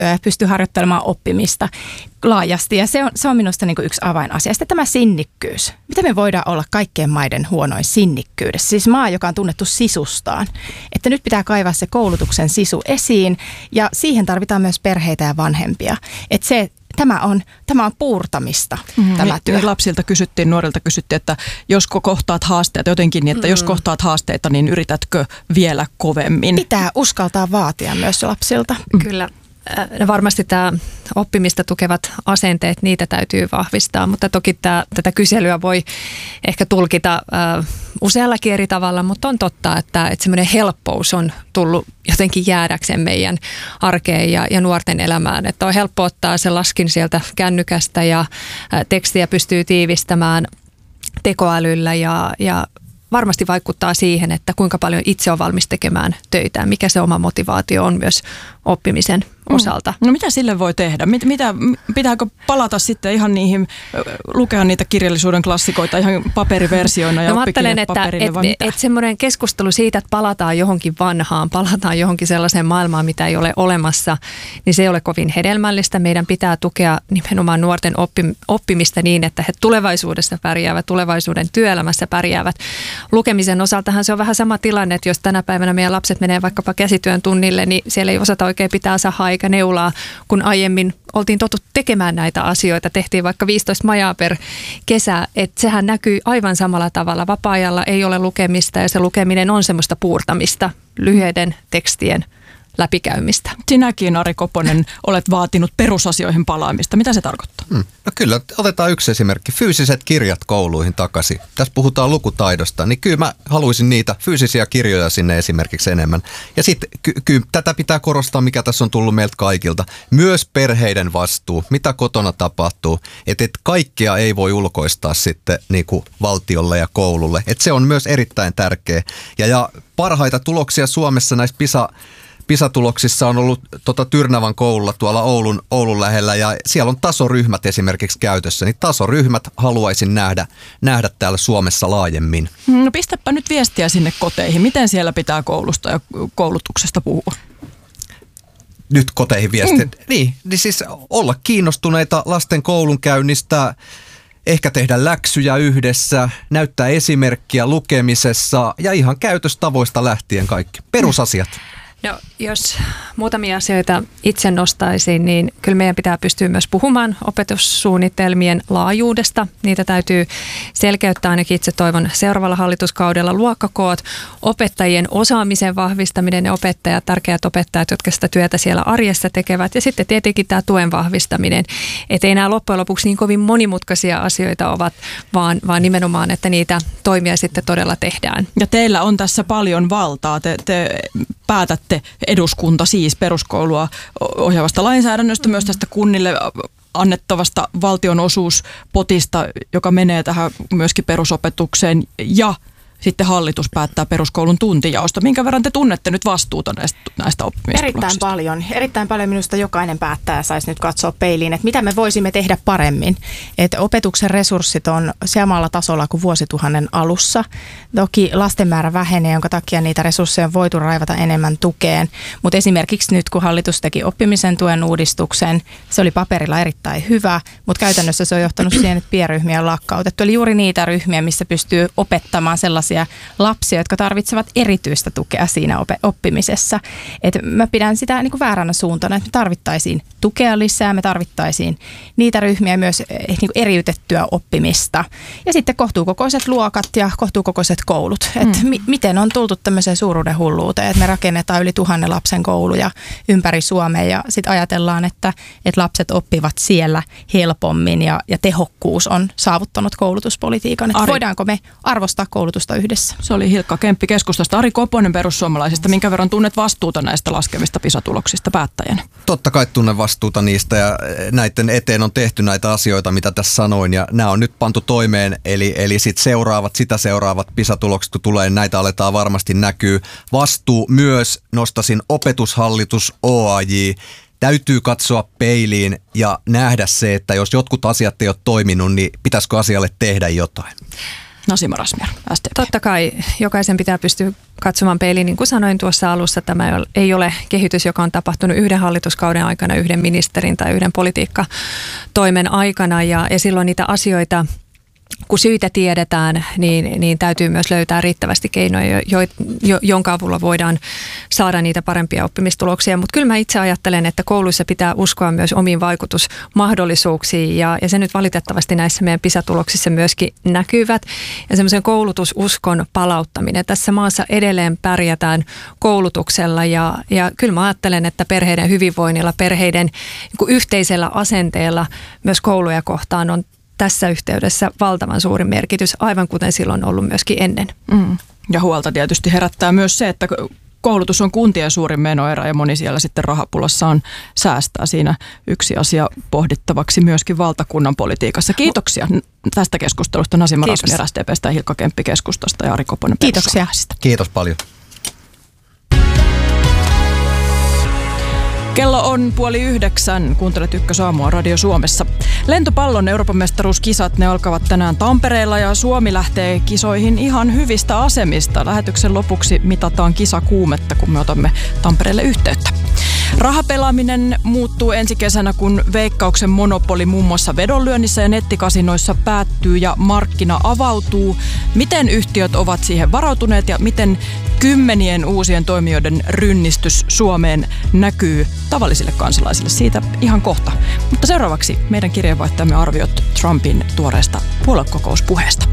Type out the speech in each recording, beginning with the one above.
pystyy harjoittelemaan oppimista laajasti. Ja se on minusta niin kuin yksi avainasia. Sitten tämä sinnikkyys. Miten me voidaan olla kaikkien maiden huonoin sinnikkyydessä? Siis maa, joka on tunnettu sisustaan. Että nyt pitää kaivaa se koulutuksen sisu esiin ja siihen tarvitaan myös perheitä ja vanhempia. Että tämä on puurtamista, tämä työ. Niin lapsilta kysyttiin, nuorilta kysyttiin, että jos kohtaat haasteita jotenkin, niin että jos kohtaat haasteita, niin yritätkö vielä kovemmin? Pitää uskaltaa vaatia myös lapsilta. Kyllä. Varmasti tämä oppimista tukevat asenteet, niitä täytyy vahvistaa, mutta toki tätä kyselyä voi ehkä tulkita useallakin eri tavalla, mutta on totta, että semmoinen helppous on tullut jotenkin jäädäkseen meidän arkeen ja nuorten elämään. Että on helppo ottaa se laskin sieltä kännykästä ja tekstiä pystyy tiivistämään tekoälyllä ja varmasti vaikuttaa siihen, että kuinka paljon itse on valmis tekemään töitä, mikä se oma motivaatio on myös oppimisen osalta. No mitä sille voi tehdä? Pitääkö palata sitten ihan niihin, lukea niitä kirjallisuuden klassikoita ihan paperiversioina ja oppikirjat paperille? Vai mitä? Että semmoinen keskustelu siitä, että palataan johonkin vanhaan, palataan johonkin sellaiseen maailmaan, mitä ei ole olemassa, niin se ei ole kovin hedelmällistä. Meidän pitää tukea nimenomaan nuorten oppimista niin, että he tulevaisuudessa pärjäävät, tulevaisuuden työelämässä pärjäävät. Lukemisen osaltahan se on vähän sama tilanne, että jos tänä päivänä meidän lapset menee vaikkapa käsityön tunnille, niin siellä ei osata oikein pitää sahaa eikä neulaa, kun aiemmin oltiin totuttu tekemään näitä asioita. Tehtiin vaikka 15 majaa per kesä, että sehän näkyy aivan samalla tavalla. Vapaa-ajalla ei ole lukemista ja se lukeminen on semmoista puurtamista, lyhyiden tekstien läpikäymistä. Sinäkin, Ari Koponen, olet vaatinut perusasioihin palaamista. Mitä se tarkoittaa? No kyllä, otetaan yksi esimerkki. Fyysiset kirjat kouluihin takaisin. Tässä puhutaan lukutaidosta, niin kyllä mä haluaisin niitä fyysisiä kirjoja sinne esimerkiksi enemmän. Ja sitten kyllä tätä pitää korostaa, mikä tässä on tullut meiltä kaikilta. Myös perheiden vastuu, mitä kotona tapahtuu. Että kaikkea ei voi ulkoistaa sitten niin kuin valtiolle ja koululle. Että se on myös erittäin tärkeä. Ja parhaita tuloksia Suomessa näissä PISA-tuloksissa on ollut Tyrnävän koululla tuolla Oulun lähellä ja siellä on tasoryhmät esimerkiksi käytössä, niin tasoryhmät haluaisin nähdä täällä Suomessa laajemmin. No pistäpä nyt viestiä sinne koteihin. Miten siellä pitää koulusta ja koulutuksesta puhua? Nyt koteihin viestiä. Niin siis olla kiinnostuneita lasten koulunkäynnistä, ehkä tehdä läksyjä yhdessä, näyttää esimerkkiä lukemisessa ja ihan käytöstavoista lähtien kaikki. Perusasiat. No, jos muutamia asioita itse nostaisin, niin kyllä meidän pitää pystyä myös puhumaan opetussuunnitelmien laajuudesta. Niitä täytyy selkeyttää, ainakin itse toivon seuraavalla hallituskaudella. Luokkakoot, opettajien osaamisen vahvistaminen ja tärkeät opettajat, jotka sitä työtä siellä arjessa tekevät. Ja sitten tietenkin tämä tuen vahvistaminen. Että ei nämä loppujen lopuksi niin kovin monimutkaisia asioita ovat, vaan nimenomaan, että niitä toimia sitten todella tehdään. Ja teillä on tässä paljon valtaa. Te päätätte eduskunta siis peruskoulua ohjaavasta lainsäädännöstä, myös tästä kunnille annettavasta valtionosuuspotista, joka menee tähän myöskin perusopetukseen ja sitten hallitus päättää peruskoulun tuntijaosta. Minkä verran te tunnette nyt vastuuta näistä oppimistuloksista? Erittäin paljon minusta jokainen päättäjä saisi nyt katsoa peiliin, että mitä me voisimme tehdä paremmin. Että opetuksen resurssit on samalla tasolla kuin vuosituhannen alussa. Toki lasten määrä vähenee, jonka takia niitä resursseja on voitu raivata enemmän tukeen. Mutta esimerkiksi nyt, kun hallitus teki oppimisen tuen uudistuksen, se oli paperilla erittäin hyvä, mutta käytännössä se on johtanut siihen, että pienryhmiä on lakkautettu. Eli juuri niitä ryhmiä, missä pystyy opettamaan sellaisia lapsia, jotka tarvitsevat erityistä tukea siinä oppimisessa. Et mä pidän sitä niin kuin vääränä suuntana, että me tarvittaisiin tukea lisää, me tarvittaisiin niitä ryhmiä myös niin kuin eriytettyä oppimista. Ja sitten kohtuukokoiset luokat ja kohtuukokoiset koulut. Miten on tultu tämmöiseen suuruuden hulluuteen, että me rakennetaan yli 1000 lapsen kouluja ympäri Suomea ja sitten ajatellaan, että lapset oppivat siellä helpommin ja tehokkuus on saavuttanut koulutuspolitiikan. Että voidaanko me arvostaa koulutusta yhdessä? Se oli Hilkka Kemppi keskustasta. Ari Koponen perussuomalaisista. Minkä verran tunnet vastuuta näistä laskevista PISA-tuloksista päättäjänä? Totta kai tunnen vastuuta niistä ja näiden eteen on tehty näitä asioita, mitä tässä sanoin ja nämä on nyt pantu toimeen. Eli sitä seuraavat PISA-tulokset, kun tulee, näitä aletaan varmasti näkyy. Vastuu myös, nostasin opetushallitus, OAJ. Täytyy katsoa peiliin ja nähdä se, että jos jotkut asiat ei ole toiminut, niin pitäisikö asialle tehdä jotain? Nasima Razmyar, SDP. Totta kai jokaisen pitää pystyä katsomaan peiliin. Niin kuin sanoin tuossa alussa, tämä ei ole kehitys, joka on tapahtunut yhden hallituskauden aikana, yhden ministerin tai yhden politiikkatoimen aikana. Ja silloin niitä asioita, kun syitä tiedetään, niin täytyy myös löytää riittävästi keinoja, jonka avulla voidaan saada niitä parempia oppimistuloksia. Mutta kyllä mä itse ajattelen, että kouluissa pitää uskoa myös omiin vaikutusmahdollisuuksiin ja se nyt valitettavasti näissä meidän PISA-tuloksissa myöskin näkyvät. Ja semmoisen koulutususkon palauttaminen. Tässä maassa edelleen pärjätään koulutuksella ja kyllä mä ajattelen, että perheiden hyvinvoinnilla, perheiden yhteisellä asenteella myös kouluja kohtaan on tässä yhteydessä valtavan suuri merkitys, aivan kuten silloin on ollut myöskin ennen. Ja huolta tietysti herättää myös se, että koulutus on kuntien suurin menoerä ja moni siellä sitten rahapulassa on säästää. Siinä yksi asia pohdittavaksi myöskin valtakunnan politiikassa. Kiitoksia tästä keskustelusta Nasima Razmyar SDP:stä ja Hilkka Kemppi keskustasta ja Ari Koponen perussuomalaisista. Kiitos paljon. Kello on 8:30. Kuuntelet Ykkösaamua Radio Suomessa. Lentopallon Euroopan mestaruuskisat, ne alkavat tänään Tampereella ja Suomi lähtee kisoihin ihan hyvistä asemista. Lähetyksen lopuksi mitataan kisakuumetta, kun me otamme Tampereelle yhteyttä. Rahapelaaminen muuttuu ensi kesänä, kun Veikkauksen monopoli muun muassa vedonlyönnissä ja nettikasinoissa päättyy ja markkina avautuu. Miten yhtiöt ovat siihen varautuneet ja miten kymmenien uusien toimijoiden rynnistys Suomeen näkyy tavallisille kansalaisille? Siitä ihan kohta. Mutta seuraavaksi meidän kirjeenvaihtajamme arviot Trumpin tuoreesta puoluekokouspuheesta.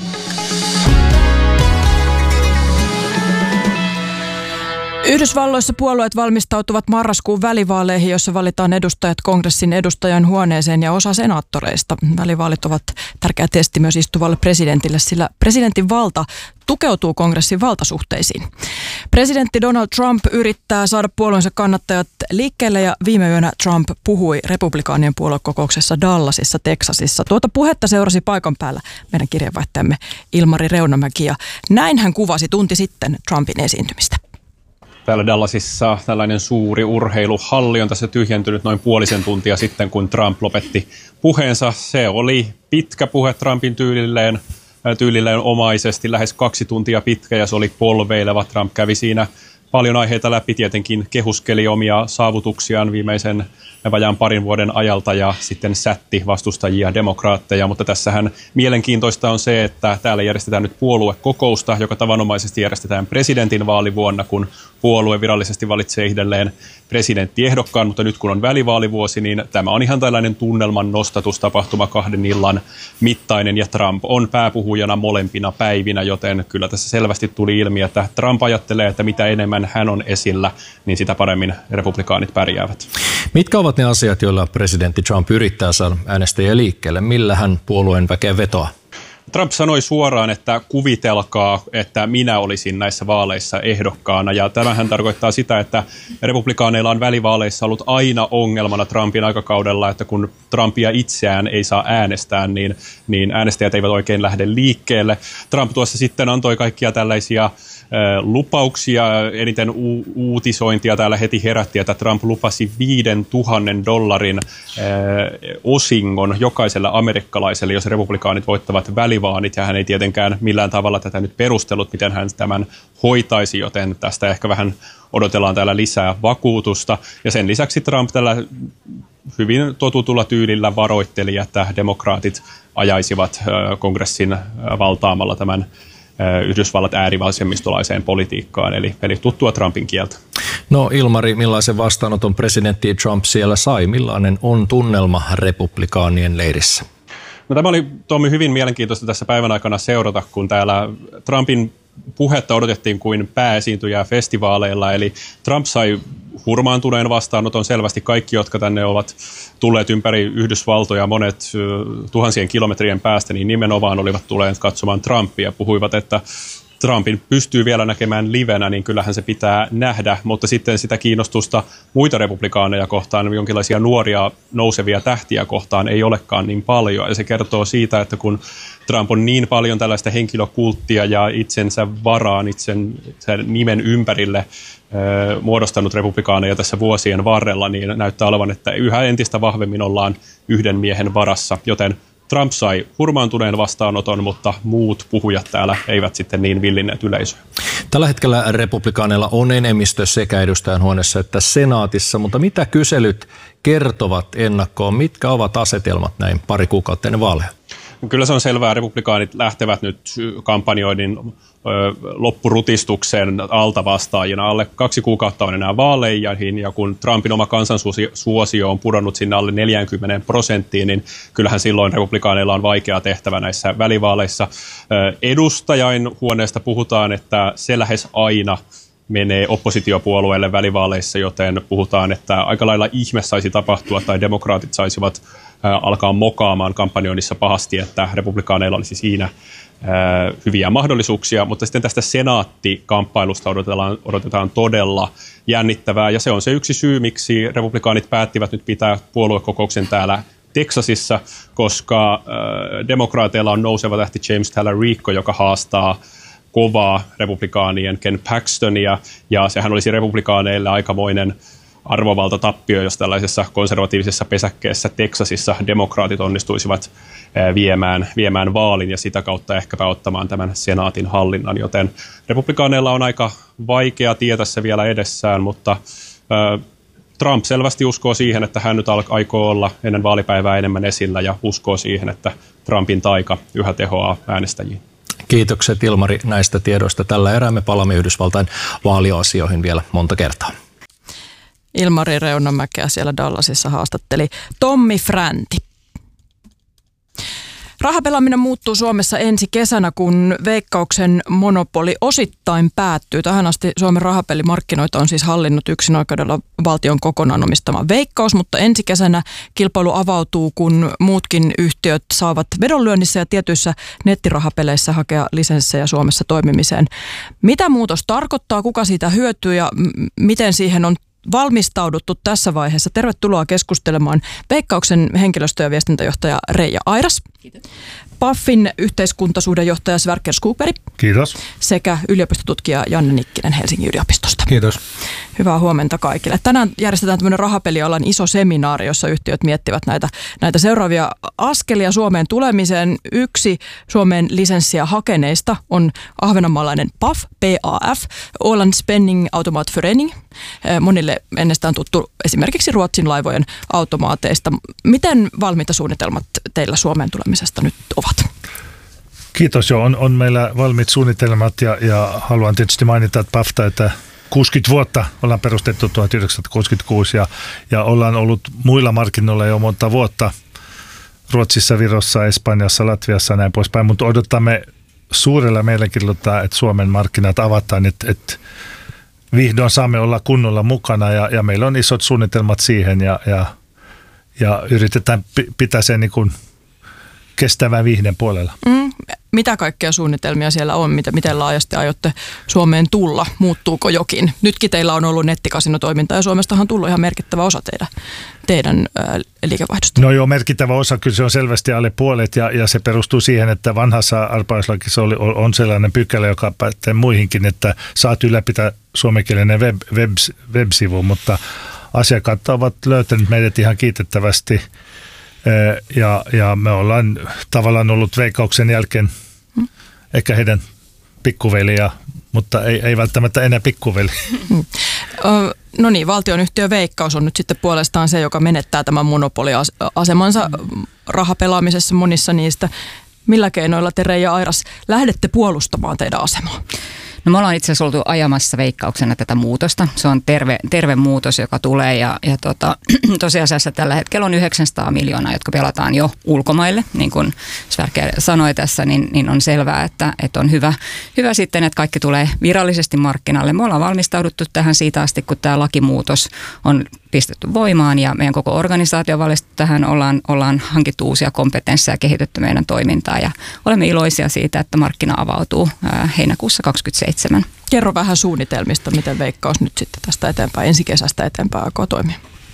Yhdysvalloissa puolueet valmistautuvat marraskuun välivaaleihin, joissa valitaan edustajat kongressin edustajan huoneeseen ja osa senaattoreista. Välivaalit ovat tärkeä testi myös istuvalle presidentille, sillä presidentin valta tukeutuu kongressin valtasuhteisiin. Presidentti Donald Trump yrittää saada puolueensa kannattajat liikkeelle ja viime yönä Trump puhui republikaanien puoluekokouksessa Dallasissa, Teksasissa. Tuota puhetta seurasi paikan päällä meidän kirjeenvaihtajamme Ilmari Reunamäki ja näin hän kuvasi tunti sitten Trumpin esiintymistä. Täällä Dallasissa tällainen suuri urheiluhalli on tässä tyhjentynyt noin puolisen tuntia sitten, kun Trump lopetti puheensa. Se oli pitkä puhe Trumpin tyylilleen omaisesti, lähes 2 tuntia pitkä ja se oli polveileva. Trump kävi siinä paljon aiheita läpi, tietenkin kehuskeli omia saavutuksiaan viimeisen vajaan parin vuoden ajalta ja sitten sätti vastustajia, demokraatteja, mutta tässähän mielenkiintoista on se, että täällä järjestetään nyt puoluekokousta, joka tavanomaisesti järjestetään presidentin vaalivuonna, kun puolue virallisesti valitsee itselleen presidenttiehdokkaan, mutta nyt kun on välivaalivuosi, niin tämä on ihan tällainen tunnelman nostatustapahtuma 2 illan mittainen ja Trump on pääpuhujana molempina päivinä, joten kyllä tässä selvästi tuli ilmi, että Trump ajattelee, että mitä enemmän hän on esillä, niin sitä paremmin republikaanit pärjäävät. Mitkä ovat ne asiat, joilla presidentti Trump yrittää saada äänestäjiä liikkeelle? Millä hän puolueen väkeä vetoaa? Trump sanoi suoraan, että kuvitelkaa, että minä olisin näissä vaaleissa ehdokkaana. Ja tämähän tarkoittaa sitä, että republikaaneilla on välivaaleissa ollut aina ongelmana Trumpin aikakaudella, että kun Trumpia itseään ei saa äänestää, niin äänestäjät eivät oikein lähde liikkeelle. Trump tuossa sitten antoi kaikkia tällaisia lupauksia, eniten uutisointia täällä heti herätti, että Trump lupasi $5,000 osingon jokaiselle amerikkalaiselle, jos republikaanit voittavat välivaanit, ja hän ei tietenkään millään tavalla tätä nyt perustellut, miten hän tämän hoitaisi, joten tästä ehkä vähän odotellaan täällä lisää vakuutusta, ja sen lisäksi Trump tällä hyvin totutulla tyylillä varoitteli, että demokraatit ajaisivat kongressin valtaamalla tämän Yhdysvallat äärivasemmistolaiseen politiikkaan, eli tuttua Trumpin kieltä. No Ilmari, millaisen vastaanoton presidentti Trump siellä sai? Millainen on tunnelma republikaanien leirissä? No, tämä oli, Tommi, hyvin mielenkiintoista tässä päivän aikana seurata, kun täällä Trumpin puhetta odotettiin kuin pääesiintyjää festivaaleilla, eli Trump sai hurmaantuneen vastaanoton selvästi. Kaikki, jotka tänne ovat tulleet ympäri Yhdysvaltoja monet tuhansien kilometrien päästä, niin nimenomaan olivat tulleet katsomaan Trumpia. Puhuivat, että Trumpin pystyy vielä näkemään livenä, niin kyllähän se pitää nähdä, mutta sitten sitä kiinnostusta muita republikaaneja kohtaan, jonkinlaisia nuoria nousevia tähtiä kohtaan ei olekaan niin paljon. Ja se kertoo siitä, että kun Trump on niin paljon tällaista henkilökulttia ja itsensä varaan, sen nimen ympärille muodostanut republikaaneja tässä vuosien varrella, niin näyttää olevan, että yhä entistä vahvemmin ollaan yhden miehen varassa, joten Trump sai hurmaantuneen vastaanoton, mutta muut puhujat täällä eivät sitten niin villinneet yleisöä. Tällä hetkellä republikaaneilla on enemmistö sekä edustajanhuoneessa että senaatissa, mutta mitä kyselyt kertovat ennakkoon? Mitkä ovat asetelmat näin pari kuukautta ennen vaaleja? Kyllä se on selvää. Republikaanit lähtevät nyt kampanjoinnin loppurutistuksen alta vastaajina. Alle 2 kuukautta on enää vaaleihin, ja kun Trumpin oma kansansuosio on pudonnut sinne alle 40%, niin kyllähän silloin republikaaneilla on vaikea tehtävä näissä välivaaleissa. Edustajainhuoneesta puhutaan, että se lähes aina menee oppositiopuolueelle välivaaleissa, joten puhutaan, että aika lailla ihme saisi tapahtua tai demokraatit saisivat alkaa mokaamaan kampanjoinnissa pahasti, että republikaaneilla olisi siinä hyviä mahdollisuuksia, mutta sitten tästä senaattikamppailusta odotetaan todella jännittävää, ja se on se yksi syy, miksi republikaanit päättivät nyt pitää puoluekokouksen täällä Teksasissa, koska demokraateilla on nouseva tähti James Talarico, joka haastaa kovaa republikaanien Ken Paxtonia, ja sehän olisi republikaaneille aikamoinen arvovaltatappio, jos tällaisessa konservatiivisessa pesäkkeessä Teksasissa demokraatit onnistuisivat viemään vaalin ja sitä kautta ehkäpä ottamaan tämän senaatin hallinnan, joten republikaaneilla on aika vaikea tie tässä vielä edessään, mutta Trump selvästi uskoo siihen, että hän nyt aikoo olla ennen vaalipäivää enemmän esillä ja uskoo siihen, että Trumpin taika yhä tehoaa äänestäjiin. Kiitokset Ilmari näistä tiedoista. Tällä erää me palaamme Yhdysvaltain vaaliasioihin vielä monta kertaa. Ilmari Reunamäkeä siellä Dallasissa haastatteli Tommi Fränti. Rahapelaaminen muuttuu Suomessa ensi kesänä, kun Veikkauksen monopoli osittain päättyy. Tähän asti Suomen rahapelimarkkinoita on siis hallinnut yksinoikeudella valtion kokonaan omistama Veikkaus, mutta ensi kesänä kilpailu avautuu, kun muutkin yhtiöt saavat vedonlyönnissä ja tietyissä nettirahapeleissä hakea lisenssejä Suomessa toimimiseen. Mitä muutos tarkoittaa, kuka siitä hyötyy ja miten siihen on valmistauduttu tässä vaiheessa? Tervetuloa keskustelemaan Veikkauksen henkilöstö- ja viestintäjohtaja Reija Airas. Kiitos. PAFin yhteiskuntasuhdejohtaja Sverker Skogberg. Kiitos. Sekä yliopistotutkija Janne Nikkinen Helsingin yliopistosta. Kiitos. Hyvää huomenta kaikille. Tänään järjestetään tämmöinen rahapelialan iso seminaari, jossa yhtiöt miettivät näitä seuraavia askelia Suomeen tulemiseen. Yksi Suomeen lisenssiä hakeneista on ahvenanmaalainen PAF, PAF, Åland Spending Automatförening. Monille ennestään tuttu esimerkiksi Ruotsin laivojen automaateista. Miten valmiita suunnitelmat teillä Suomeen tulemisesta nyt ovat? Kiitos. Joo, on meillä valmiit suunnitelmat ja haluan tietysti mainita, että PAFta, että 60 vuotta ollaan perustettu 1966 ja ollaan ollut muilla markkinoilla jo monta vuotta. Ruotsissa, Virossa, Espanjassa, Latviassa ja näin poispäin, mutta odotamme suurella mielenkiinnolla, että Suomen markkinat avataan, että vihdoin saamme olla kunnolla mukana ja meillä on isot suunnitelmat siihen ja yritetään pitää sen niin kuin kestävän viihden puolella. Mitä kaikkea suunnitelmia siellä on? Miten laajasti aiotte Suomeen tulla? Muuttuuko jokin? Nytkin teillä on ollut nettikasinotoimintaa ja Suomestahan on tullut ihan merkittävä osa teidän liikevaihdosta. No joo, merkittävä osa, kyllä se on selvästi alle puolet ja se perustuu siihen, että vanhassa arpajaislakissa on sellainen pykälä, joka pätee muihinkin, että saat ylläpitää suomenkielinen web-sivu, mutta asiakkaat ovat löytäneet meidät ihan kiitettävästi. Ja me ollaan tavallaan ollut Veikkauksen jälkeen ehkä heidän pikkuveliä, mutta ei välttämättä enää pikkuveli. No niin, valtionyhtiö Veikkaus on nyt sitten puolestaan se, joka menettää tämän monopoliasemansa rahapelaamisessa monissa niistä. Millä keinoilla te, Reija Airas, lähdette puolustamaan teidän asemaa? No me ollaan itse asiassa oltu ajamassa Veikkauksena tätä muutosta. Se on terve muutos, joka tulee ja tosiasiassa tällä hetkellä on 900 miljoonaa, jotka pelataan jo ulkomaille. Niin kuin Sverker sanoi tässä, niin on selvää, että on hyvä sitten, että kaikki tulee virallisesti markkinalle. Me ollaan valmistauduttu tähän siitä asti, kun tämä lakimuutos on pistetty voimaan ja meidän koko organisaatio on valistettu tähän. Ollaan hankittu uusia kompetensseja ja kehitetty meidän toimintaa ja olemme iloisia siitä, että markkina avautuu heinäkuussa 2027. Kerro vähän suunnitelmista, miten Veikkaus nyt sitten tästä eteenpäin, ensi kesästä eteenpäin aikoo toimia.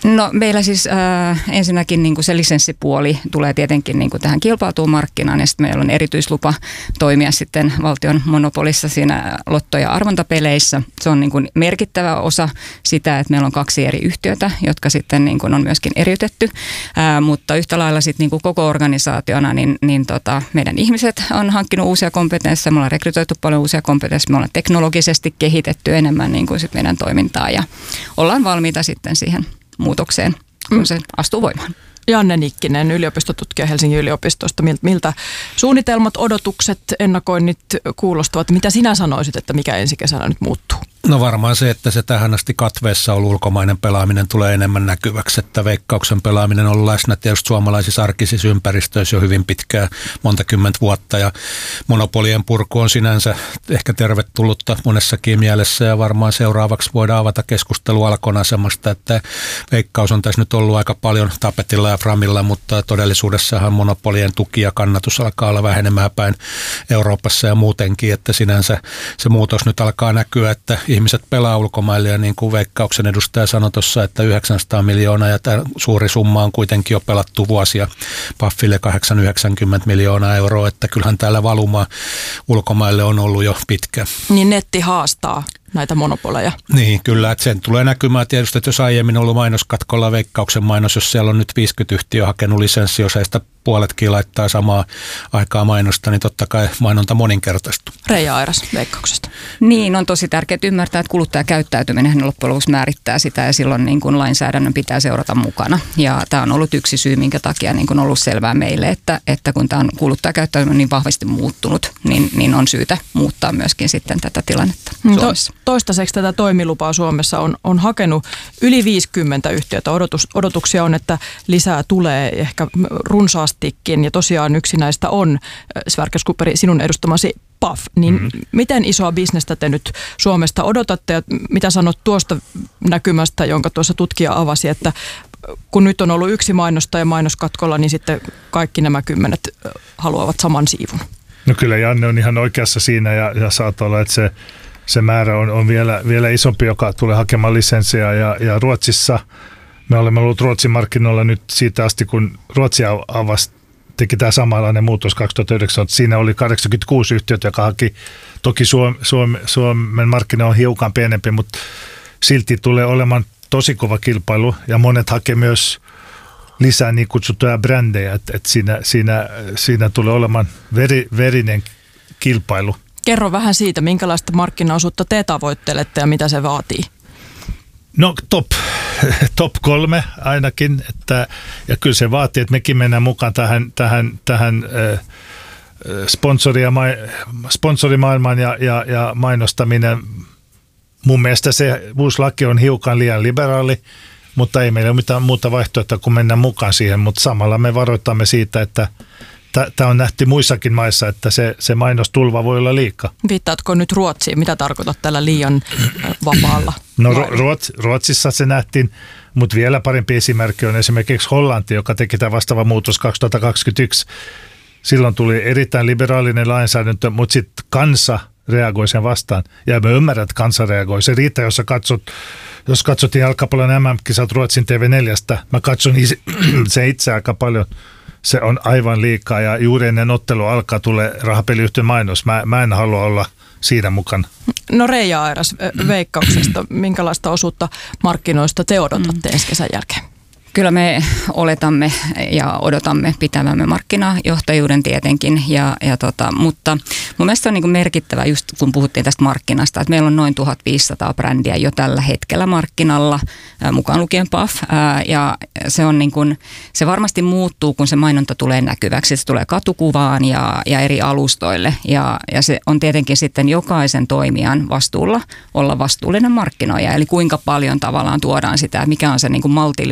No meillä siis ensinnäkin niin kuin se lisenssipuoli tulee tietenkin niin kuin tähän kilpailtuun markkinaan ja sitten meillä on erityislupa toimia sitten valtion monopolissa siinä lotto- ja arvontapeleissä. Se on niin kuin merkittävä osa sitä, että meillä on 2 eri yhtiötä, jotka sitten niin kuin on myöskin eriytetty, mutta yhtä lailla sitten niin kuin koko organisaationa niin meidän ihmiset on hankkinut uusia kompetensseja, me ollaan rekrytoitu paljon uusia kompetensseja, me ollaan teknologisesti kehitetty enemmän niin kuin sit meidän toimintaa ja ollaan valmiita sitten siihen muutokseen, kun se astuu voimaan. Janne Nikkinen, yliopistotutkija Helsingin yliopistosta. Miltä suunnitelmat, odotukset, ennakoinnit kuulostavat? Mitä sinä sanoisit, että mikä ensi kesänä nyt muuttuu? No varmaan se, että se tähän asti katveessa ollut ulkomainen pelaaminen tulee enemmän näkyväksi, että Veikkauksen pelaaminen on ollut läsnä tietysti suomalaisissa arkisissa ympäristöissä jo hyvin pitkään, monta kymmentä vuotta ja monopolien purku on sinänsä ehkä tervetullutta monessakin mielessä ja varmaan seuraavaksi voidaan avata keskustelu Alkon asemasta, että Veikkaus on tässä nyt ollut aika paljon tapetilla ja framilla, mutta todellisuudessahan monopolien tuki ja kannatus alkaa olla vähenemään päin Euroopassa ja muutenkin, että sinänsä se muutos nyt alkaa näkyä, että ihmiset pelaa ulkomaille ja niin kuin Veikkauksen edustaja sanoi tuossa, että 900 miljoonaa ja tämä suuri summa on kuitenkin jo pelattu vuosia Paffille 890 miljoonaa euroa, että kyllähän täällä valuma ulkomaille on ollut jo pitkä. Niin netti haastaa näitä monopoleja. Niin, kyllä, että sen tulee näkymään tietysti, että jos aiemmin on ollut mainoskatkolla Veikkauksen mainos, jos siellä on nyt 50 yhtiöä hakenut lisenssi, jos ei sitä puoletkin laittaa samaa aikaa mainosta, niin totta kai mainonta moninkertaistuu. Reija Airas Veikkauksesta. Niin, on tosi tärkeää ymmärtää, että kuluttajakäyttäytyminen loppujen lopuksi määrittää sitä ja silloin niin kuin lainsäädännön pitää seurata mukana. Ja tämä on ollut yksi syy, minkä takia niin kuin on ollut selvää meille, että kun tämä on kuluttajakäyttäytyminen niin vahvasti muuttunut, niin on syytä muuttaa myöskin sitten tätä tilannetta Suomessa. Toistaiseksi tätä toimilupaa Suomessa on hakenut yli 50 yhtiötä. Odotuksia on, että lisää tulee ehkä runsaastikin ja tosiaan yksi näistä on Sverker Skuperi, sinun edustamasi PAF. Niin miten isoa bisnestä te nyt Suomesta odotatte ja mitä sanot tuosta näkymästä, jonka tuossa tutkija avasi, että kun nyt on ollut yksi mainostaja mainoskatkolla, niin sitten kaikki nämä 10 haluavat saman siivun? No kyllä Janne on ihan oikeassa siinä ja saattaa olla, että se määrä on vielä isompi, joka tulee hakemaan lisenssiä ja Ruotsissa me olemme olleet Ruotsin markkinoilla nyt siitä asti, kun Ruotsi teki tämä samanlainen muutos 2009. Siinä oli 86 yhtiötä, joka haki. Toki Suomen markkina on hiukan pienempi, mutta silti tulee olemaan tosi kova kilpailu ja monet hakee myös lisää niin kutsuttuja brändejä, että siinä tulee olemaan verinen kilpailu. Kerro vähän siitä, minkälaista markkinaosuutta te tavoittelette ja mitä se vaatii? No top 3 ainakin, ja kyllä se vaatii, että mekin mennään mukaan tähän sponsorimaailmaan ja mainostaminen. Mun mielestä se uusi laki on hiukan liian liberaali, mutta ei meillä ole mitään muuta vaihtoehtoa kuin mennä mukaan siihen, mutta samalla me varoitamme siitä, että tämä on nähty muissakin maissa, että se mainostulva voi olla liikaa. Viittaatko nyt Ruotsiin? Mitä tarkoitat tällä liian vapaalla? No Ruotsissa se nähtiin, mutta vielä parempi esimerkki on esimerkiksi Hollanti, joka teki tämä vastaava muutos 2021. Silloin tuli erittäin liberaalinen lainsäädäntö, mutta sitten kansa reagoi sen vastaan. Ja me ymmärrän, että kansa reagoi. Se riittää, jos katsottiin jalkapallon MM-kisat Ruotsin TV4, mä katson se itse aika paljon. Se on aivan liikaa ja juuri ennen ottelu alkaa tulee rahapeliyhtiön mainos. Mä en halua olla siinä mukana. No Reija Airas Veikkauksesta, minkälaista osuutta markkinoista te odotatte ensi kesän jälkeen? Kyllä me oletamme ja odotamme pitävämme markkinajohtajuuden tietenkin, mutta mun mielestä on niin kuin merkittävä just kun puhuttiin tästä markkinasta, että meillä on noin 1500 brändiä jo tällä hetkellä markkinalla, mukaan lukien PAF, ja se on niin kuin, se varmasti muuttuu, kun se mainonta tulee näkyväksi, se tulee katukuvaan ja eri alustoille, ja se on tietenkin sitten jokaisen toimijan vastuulla olla vastuullinen markkinoija, eli kuinka paljon tavallaan tuodaan sitä, mikä on se niin kuin maltillisuus, mitä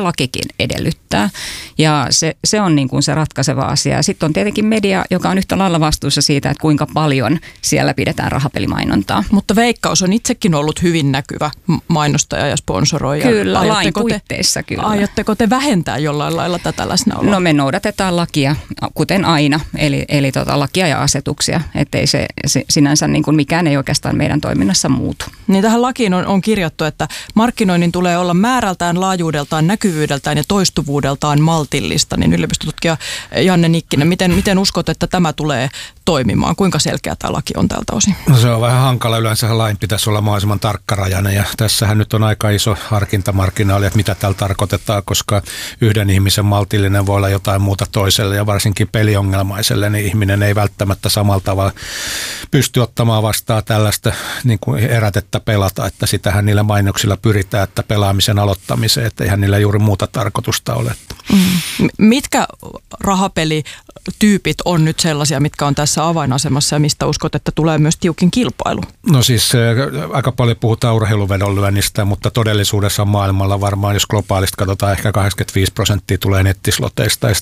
lakikin edellyttää. Ja se on niin kuin se ratkaiseva asia. Sitten on tietenkin media, joka on yhtä lailla vastuussa siitä, että kuinka paljon siellä pidetään rahapelimainontaa. Mutta Veikkaus on itsekin ollut hyvin näkyvä mainostaja ja sponsoroija. Kyllä, lain puitteissa kyllä. Aiotteko te vähentää jollain lailla tätä läsnäoloa? No me noudatetaan lakia, kuten aina, eli lakia ja asetuksia, ettei se sinänsä niin kuin mikään ei oikeastaan meidän toiminnassa muutu. Niin tähän lakiin on kirjattu, että markkinoinnin tulee olla määrältään, laajuudeltaan, näkyvyydeltään ja toistuvuudeltaan maltillista. Niin yliopistotutkija Janne Nikkinen, miten uskot, että tämä tulee toimimaan? Kuinka selkeä tämä laki on tältä osin? No se on vähän hankala. Yleensä lain pitäisi olla mahdollisimman tarkkarajainen ja tässähän nyt on aika iso harkintamarginaali, että mitä tällä tarkoitetaan, koska yhden ihmisen maltillinen voi olla jotain muuta toiselle ja varsinkin peliongelmaiselle, niin ihminen ei välttämättä samalla tavalla pysty ottamaan vastaan tällaista niin kuin herätettä pelata, että sitähän niillä mainoksilla pyritään, että pelaamisen aloittamiseen, että eihän niillä juuri muuta tarkoitusta ole. Mitkä rahapelityypit on nyt sellaisia, mitkä on tässä avainasemassa ja mistä uskot, että tulee myös tiukin kilpailu? No siis aika paljon puhutaan urheiluvedonlyönnistä, mutta todellisuudessa maailmalla varmaan, jos globaalista katsotaan, ehkä 85% tulee nettisloteista ja